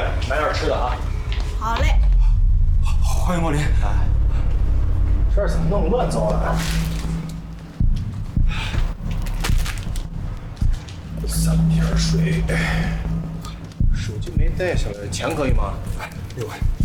买点吃的啊。 好嘞。 欢迎光临。 哎，这怎么弄乱糟的？3瓶水，手机没带下来，钱可以吗？ 有。